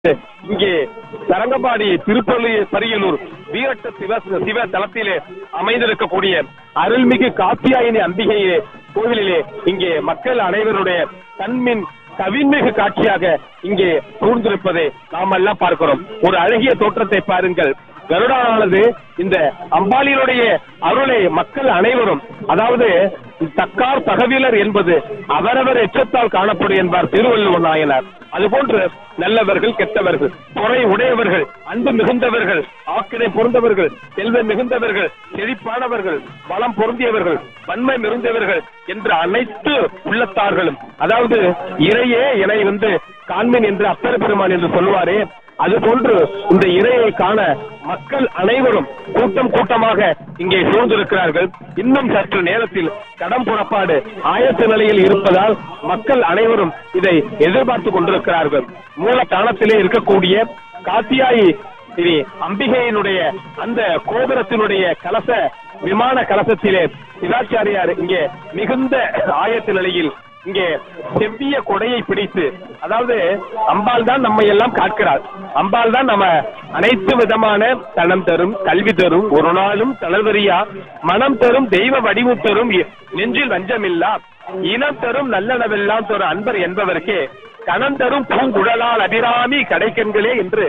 இங்கே தரங்கம்பாடி திருப்பரியலூர் வீரட்ட சிவ தலத்திலே அமைந்திருக்கக்கூடிய அருள்மிகு காத்தியாயினி அம்பிகையே கோவிலிலே இங்கே மக்கள் அனைவருடைய கண்மின் கவின்மிகு காட்சியாக இங்கே சூழ்ந்திருப்பதை நாம் எல்லாம் பார்க்கிறோம். ஒரு அழகிய தோற்றத்தை பாருங்கள். கருடானது இந்த அம்பாளியினுடைய அருளை மக்கள் அனைவரும், அதாவது தக்கார் தகவலர் என்பது அவரவர் எச்சத்தால் காணப்படும் என்பார் திருவள்ளுவர் நாயனார். அதுபோன்று நல்லவர்கள் கெட்டவர்கள், பொறை உடையவர்கள், அன்பு மிகுந்தவர்கள், ஆக்கினை பொருந்தவர்கள், செல்வம் மிகுந்தவர்கள், செழிப்பானவர்கள், பலம் பொருந்தியவர்கள், வன்மை மிகுந்தவர்கள் என்ற அனைத்து உள்ளத்தார்களும், அதாவது இறையே இணை காண்மின் என்று அப்பர் பெருமான் என்று சொல்லுவாரே, அதுபோன்று இந்த இறையை காண மக்கள் அனைவரும் கூட்டம் கூட்டமாக இங்கே சூழ்ந்திருக்கிறார்கள். இன்னும் சற்று நேரத்தில் கடம் புறப்பாடு ஆயத்த நிலையில் இருப்பதால் மக்கள் அனைவரும் இதை எதிர்பார்த்து கொண்டிருக்கிறார்கள். மூலத்தானத்திலே இருக்கக்கூடிய காத்தியாயி அம்பிகையினுடைய அந்த கோபுரத்தினுடைய கலச விமான கலசத்திலே சிவாச்சாரியார் இங்கே மிகுந்த ஆயத்த நிலையில் இங்கே செவ்விய கொடையை பிடித்து, அதாவது அம்பாள் தான் நம்ம எல்லாம் காக்கிறார். அம்பாள் தான் நம்ம அனைத்து விதமான தனம் தரும், கல்வி தரும், ஒரு நாளும் தளர்வரியா மனம் தரும், தெய்வ வடிவு தரும், நெஞ்சில் வஞ்சமில்லா இனம் தரும், நல்லனவெல்லாம் தரும் அன்பர் என்பவருக்கே கணம் தரும் பூங்குழலால் அபிராமி கடைக்கண்களே என்று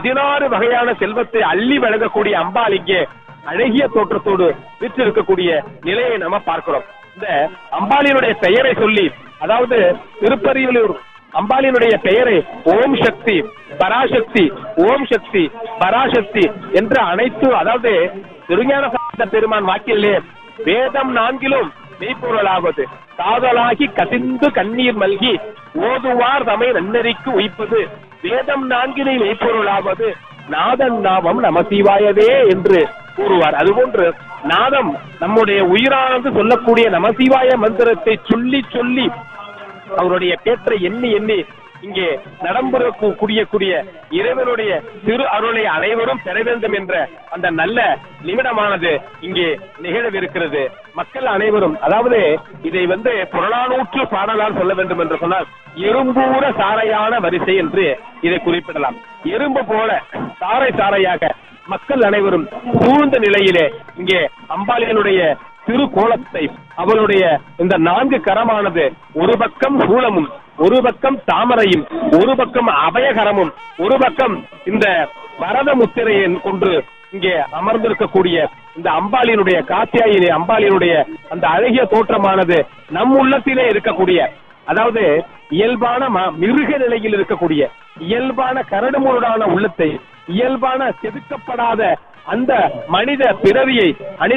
16 வகையான செல்வத்தை அள்ளி வழங்கக்கூடிய அம்பாள் இங்கே அழகிய தோற்றத்தோடு விற்றிருக்கக்கூடிய நிலையை நம்ம பார்க்கிறோம். இந்த அம்பாளினுடைய பெயரை சொல்லி, அதாவது திருப்பரியலூர் அம்பாளினுடைய பெயரை ஓம் சக்தி பராசக்தி, ஓம் சக்தி பராசக்தி என்ற அனைத்து, அதாவது திருஞான சம்பந்த பெருமான் வாக்கிலே வேதம் 4லும் மெய்ப்பொருளாவது காதலாகி கசிந்து கண்ணீர் மல்கி ஓதுவார் தமை நன்னறிக்கு உய்ப்பது வேதம் 4 மெய்ப்பொருளாவது நாதன் நாமம் நமசிவாயவே என்று கூறுவார். அதுபோன்று நாதம் நம்முடைய உயிரானது சொல்லக்கூடிய நமசிவாய மந்திரத்தை சொல்லி சொல்லி அவருடைய பேற்றை எண்ணி எண்ணி இங்கே நடம்பெறக்கூடிய இறைவனுடைய திரு அருளை அனைவரும் பெற வேண்டும் என்ற அந்த நல்ல நிமிடமானது இங்கே நிகழவிருக்கிறது. மக்கள் அனைவரும், அதாவது இதை புறநானூற்று பாடலால் சொல்ல வேண்டும் என்று சொன்னால் எறும்பூர சாரையான வரிசை என்று இதை குறிப்பிடலாம். எறும்பு போல சாரை சாரையாக மக்கள் அனைவரும் சூழ்ந்த நிலையிலே இங்கே அம்பாளியனுடைய திருக்கோலத்தை, அவளுடைய இந்த 4 கரமானது ஒரு பக்கம் சூலமும், ஒரு பக்கம் தாமரையும், ஒரு பக்கம் அபயகரமும், ஒரு பக்கம் இந்த வரத முத்திரையை கொண்டு இங்கே அமர்ந்திருக்கக்கூடிய இந்த அம்பாளியினுடைய காத்தியாயினி அம்பாளியினுடைய அந்த அழகிய தோற்றமானது நம் உள்ளத்திலே இருக்கக்கூடிய, அதாவது இயல்பான மிருக நிலையில் இருக்கக்கூடிய இயல்பான கரடுமுரடான உள்ளத்தை, இயல்பான செதுக்கப்படாத அந்த மனித பிறவியை,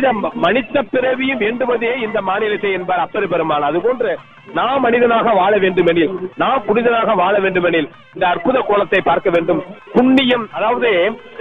மனித பிறவியும் வேண்டுவதே இந்த மாநிலத்தை என்பார் அப்பர் பெருமான். அதுபோன்று நாம் மனிதனாக வாழ வேண்டுமெனில், நாம் புனிதனாக வாழ வேண்டுமெனில் இந்த அற்புத கோலத்தை பார்க்க வேண்டும். புண்ணியம், அதாவது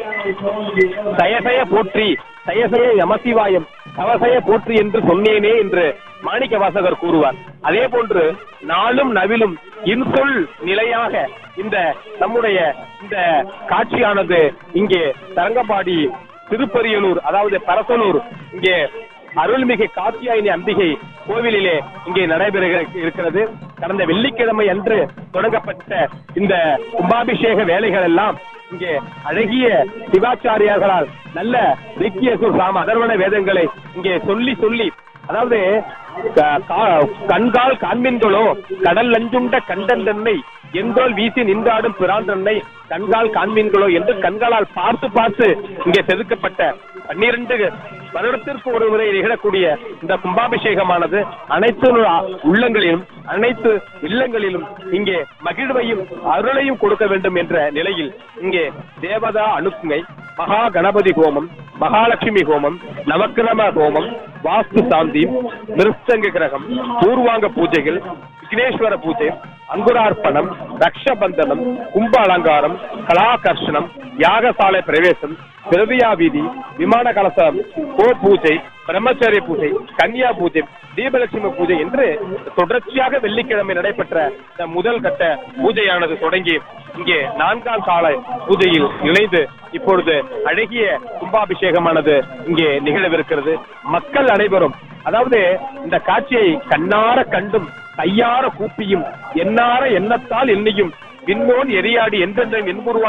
தயசய போற்றி தயசய யமசிவாயம் தவசய போற்றி என்று சொன்னேனே என்று மாணிக்க வாசகர் கூறுவார். அதே போன்று நாளும் நவிலும் இன்சொல் நிலையாக இந்த நம்முடைய இந்த காட்சியானது இங்கே தரங்கம்பாடி திருப்பரியலூர், அதாவது பரசலூர் இங்கே அருள்மிகு காத்தியாயினி அம்பிகை கோவிலிலே இங்கே நடைபெற இருக்கிறது. கடந்த வெள்ளிக்கிழமை அன்று தொடங்கப்பட்ட இந்த கும்பாபிஷேக வேலைகள் எல்லாம் இங்கே அழகிய சிவாச்சாரியார்களால் நல்ல ரிக்கியசு சாம அதர்வன வேதங்களை இங்கே சொல்லி சொல்லி, அதாவது கண்கால் காண்மின்களோ கடல் நஞ்சுண்ட கண்டன் தன்னை எந்தோல் வீசி நின்றாடும் பிராந்தன்னை கண்கால் காண்மீன்களோ என்று கண்களால் பார்த்து பார்த்து இங்கே செதுக்கப்பட்ட 12 வருடத்திற்கு ஒரு முறை நிகழக்கூடிய இந்த கும்பாபிஷேகமானது அனைத்து உள்ளங்களிலும் அனைத்து இல்லங்களிலும் இங்கே மகிழ்வையும் அருளையும் கொடுக்க வேண்டும் என்ற நிலையில் இங்கே தேவதா அனுப்புகை, மகா கணபதி ஹோமம், மகாலட்சுமி ஹோமம், நவக்கிரம ஹோமம், வாஸ்து சாந்தி, மிருஸ்தங்க கிரகம், பூர்வாங்க பூஜைகள், விக்னேஸ்வர பூஜை, அங்குரார்ப்பணம், ரக்ஷபந்தனம், கும்ப அலங்காரம், கலாகர்ஷனம், யாகசாலை பிரவேசம், பிரதியா வீதி, விமான கலசம், கோ பூஜை, பிரம்மச்சரிய பூஜை, கன்னியா பூஜை, தீபலட்சுமி பூஜை என்று தொடர்ச்சியாக வெள்ளிக்கிழமை நடைபெற்ற இந்த முதல் கட்ட பூஜையானது தொடங்கி இங்கே 4ஆம் கால பூஜையில் இணைந்து இப்பொழுது அழகிய கும்பாபிஷேகமானது இங்கே நிகழவிருக்கிறது. மக்கள் அனைவரும், அதாவது இந்த காட்சியை கண்ணார கண்டும் கையார கூப்பியும் எண்ணார எண்ணத்தால் எண்ணியும் விண்ணோன் எரியாடி என்றென்றும் என்புருவான்